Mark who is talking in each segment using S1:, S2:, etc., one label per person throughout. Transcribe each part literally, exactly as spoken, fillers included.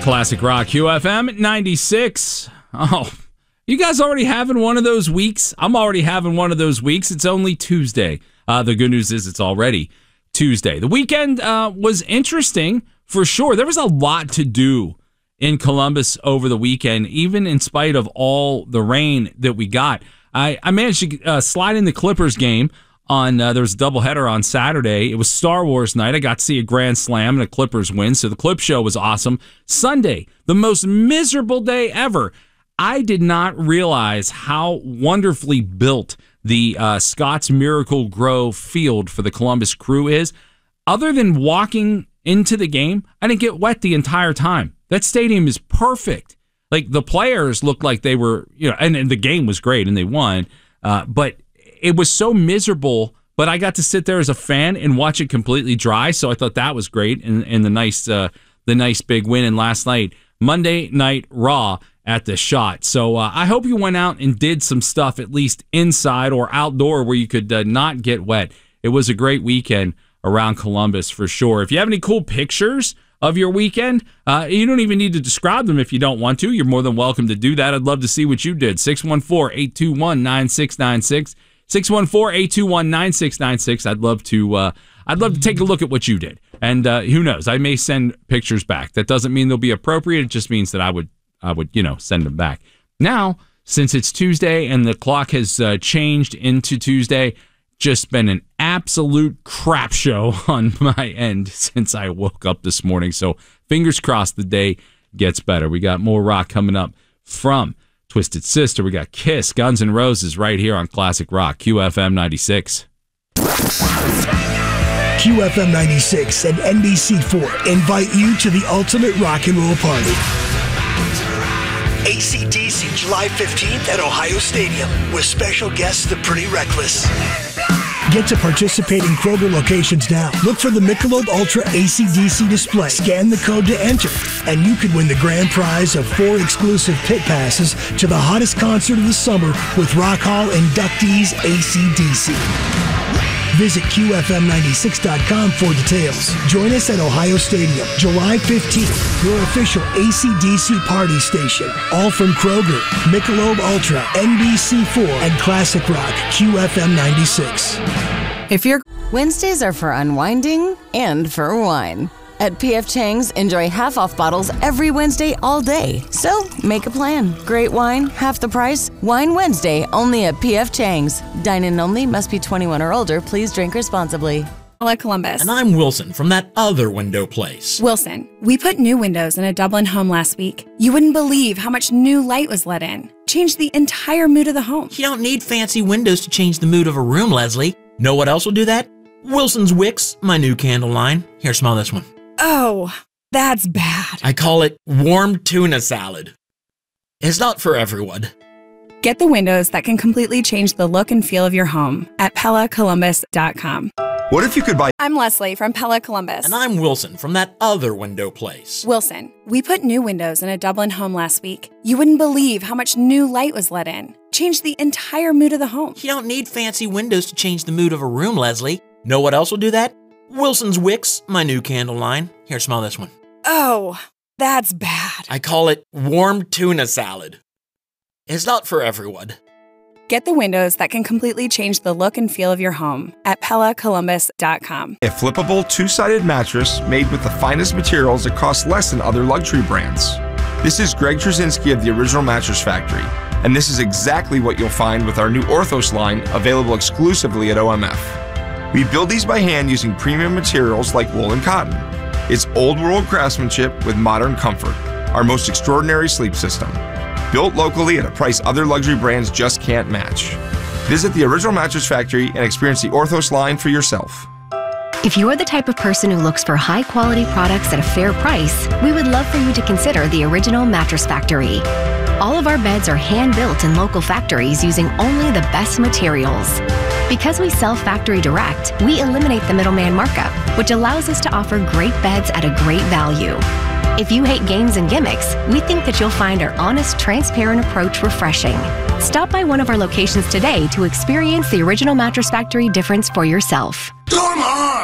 S1: Classic Rock, Q F M ninety-six. Oh, you guys already having one of those weeks? I'm already having one of those weeks. It's only Tuesday. Uh, the good news is it's already Tuesday. The weekend uh, was interesting for sure. There was a lot to do in Columbus over the weekend, even in spite of all the rain that we got. I, I managed to uh, slide in the Clippers game. On uh, there was a doubleheader on Saturday. It was Star Wars night. I got to see a grand slam and a Clippers win, so the Clip Show was awesome. Sunday, the most miserable day ever. I did not realize how wonderfully built the uh, Scotts Miracle Grow field for the Columbus Crew is. Other than walking into the game, I didn't get wet the entire time. That stadium is perfect. Like, the players looked like they were, you know, and, and the game was great and they won, uh, but it was so miserable, but I got to sit there as a fan and watch it completely dry, so I thought that was great, and, and the nice uh, the nice big win. And last night, Monday Night Raw at the Shot. So uh, I hope you went out and did some stuff, at least inside or outdoor, where you could uh, not get wet. It was a great weekend around Columbus for sure. If you have any cool pictures of your weekend, uh, you don't even need to describe them if you don't want to. You're more than welcome to do that. I'd love to see what you did. six one four, eight two one, nine six nine six. six one four, eight two one, nine six nine six. I'd love to uh, I'd love to take a look at what you did. And uh, who knows, I may send pictures back. That doesn't mean they'll be appropriate. It just means that I would I would, you know, send them back. Now, since it's Tuesday and the clock has uh, changed into Tuesday, just been an absolute crap show on my end since I woke up this morning. So fingers crossed the day gets better. We got more rock coming up from Twisted Sister. We got Kiss, Guns N' Roses right here on Classic Rock, Q F M ninety-six.
S2: Q F M ninety-six and N B C four invite you to the ultimate rock and roll party. A C D C July fifteenth at Ohio Stadium with special guests The Pretty Reckless. Get to participating Kroger locations now. Look for the Michelob Ultra A C D C display. Scan the code to enter, and you could win the grand prize of four exclusive pit passes to the hottest concert of the summer with Rock Hall inductees A C D C. Visit Q F M ninety-six dot com for details. Join us at Ohio Stadium, July fifteenth, your official A C D C party station. All from Kroger, Michelob Ultra, N B C four, and Classic Rock, Q F M ninety-six.
S3: If you're Wednesdays are for unwinding and for wine. At P F Chang's, enjoy half-off bottles every Wednesday all day. So, make a plan. Great wine, half the price. Wine Wednesday, only at P F Chang's. Dine-in only, must be twenty-one or older. Please drink responsibly.
S4: Hello, Columbus.
S5: And I'm Wilson from that other window place.
S4: Wilson, we put new windows in a Dublin home last week. You wouldn't believe how much new light was let in. Changed the entire mood of the home.
S5: You don't need fancy windows to change the mood of a room, Leslie. Know what else will do that? Wilson's Wicks, my new candle line. Here, smell this one.
S4: Oh, that's bad.
S5: I call it warm tuna salad. It's not for everyone.
S4: Get the windows that can completely change the look and feel of your home at Pella Columbus dot com.
S6: What if you could buy...
S4: I'm Leslie from Pella Columbus.
S5: And I'm Wilson from that other window place.
S4: Wilson, we put new windows in a Dublin home last week. You wouldn't believe how much new light was let in. Changed the entire mood of the home.
S5: You don't need fancy windows to change the mood of a room, Leslie. Know what else will do that? Wilson's Wicks, my new candle line. Here, smell this one.
S4: Oh, that's bad.
S5: I call it warm tuna salad. It's not for everyone.
S4: Get the windows that can completely change the look and feel of your home at Pella Columbus dot com.
S6: A flippable two-sided mattress made with the finest materials that cost less than other luxury brands. This is Greg Trzynski of the Original Mattress Factory, and this is exactly what you'll find with our new Orthos line, available exclusively at O M F. We build these by hand using premium materials like wool and cotton. It's old-world craftsmanship with modern comfort, our most extraordinary sleep system. Built locally at a price other luxury brands just can't match. Visit the Original Mattress Factory and experience the Orthos line for yourself.
S7: If you're the type of person who looks for high-quality products at a fair price, we would love for you to consider the Original Mattress Factory. All of our beds are hand-built in local factories using only the best materials. Because we sell factory direct, we eliminate the middleman markup, which allows us to offer great beds at a great value. If you hate games and gimmicks, we think that you'll find our honest, transparent approach refreshing. Stop by one of our locations today to experience the Original Mattress Factory difference for yourself.
S2: Come on!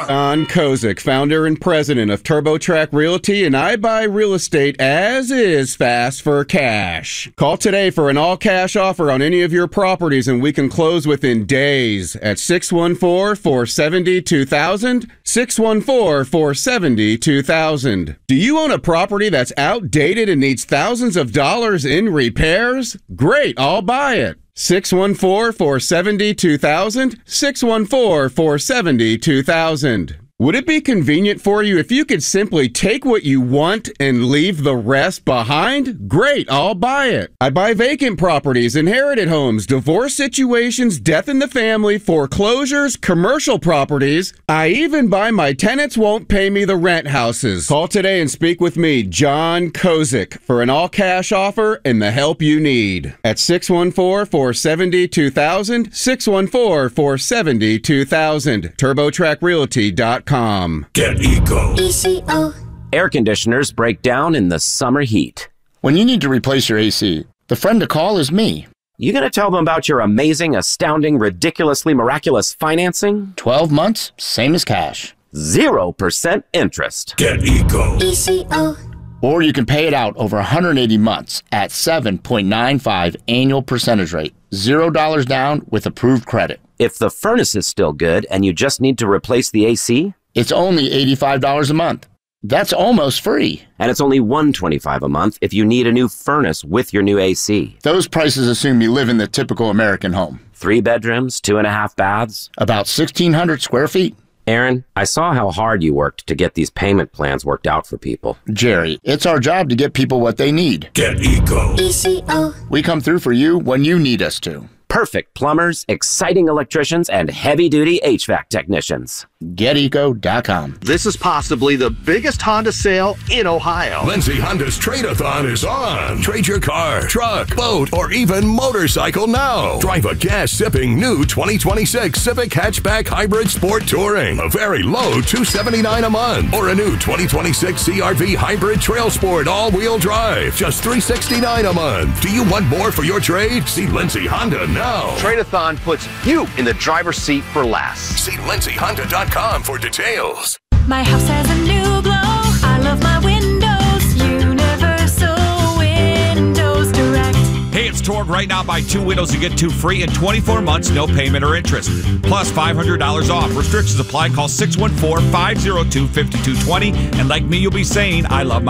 S8: John Kozik, founder and president of TurboTrack Realty, and I buy real estate as is fast for cash. Call today for an all-cash offer on any of your properties, and we can close within days at six one four, four seven zero, two thousand, six one four, four seven zero, two thousand. Do you own a property that's outdated and needs thousands of dollars in repairs? Great, I'll buy it. six one four, four seven zero, two thousand, six one four, four seven zero, two thousand. Would it be convenient for you if you could simply take what you want and leave the rest behind? Great, I'll buy it. I buy vacant properties, inherited homes, divorce situations, death in the family, foreclosures, commercial properties. I even buy my tenants won't pay me the rent houses. Call today and speak with me, John Kozik, for an all-cash offer and the help you need. At six one four, four seven zero, two thousand, six one four, four seven zero, two thousand, turbotrack realty dot com.
S9: Get Eco.
S10: E C O.
S11: Air conditioners break down in the summer heat.
S12: When you need to replace your A C, the friend to call is me.
S11: You gonna tell them about your amazing, astounding, ridiculously miraculous financing?
S12: twelve months, same as cash.
S11: zero percent interest.
S9: Get Eco.
S10: E C O.
S12: Or you can pay it out over one hundred eighty months at seven point nine five annual percentage rate. zero dollars down with approved credit.
S11: If the furnace is still good and you just need to replace the A C?
S12: It's only eighty-five dollars a month. That's almost free.
S11: And it's only one hundred twenty-five dollars a month if you need a new furnace with your new A C.
S12: Those prices assume you live in the typical American home.
S11: Three bedrooms, two and a half baths.
S12: About sixteen hundred square feet.
S11: Aaron, I saw how hard you worked to get these payment plans worked out for people.
S12: Jerry, it's our job to get people what they need.
S9: Get Eco.
S10: E C O.
S12: We come through for you when you need us to.
S11: Perfect plumbers, exciting electricians, and heavy-duty H V A C technicians.
S12: Get eco dot com.
S13: This is possibly the biggest Honda sale in Ohio.
S9: Lindsay Honda's Trade-A-Thon is on. Trade your car, truck, boat, or even motorcycle now. Drive a gas-sipping new twenty twenty-six Civic Hatchback Hybrid Sport Touring. A very low two hundred seventy-nine dollars a month. Or a new twenty twenty-six C R V Hybrid Trail Sport all-wheel drive. Just three hundred sixty-nine dollars a month. Do you want more for your trade? See Lindsay Honda now.
S13: Trade-A-Thon puts you in the driver's seat for less.
S9: See Lindsay Honda dot com for details.
S14: My house has a new glow. I love my windows. Universal Windows Direct.
S15: Hey, it's Torg. Right now, buy two windows, you get two free in twenty-four months, no payment or interest. Plus five hundred dollars off. Restrictions apply. Call six one four, five zero two, five two two zero. And like me, you'll be saying, I love my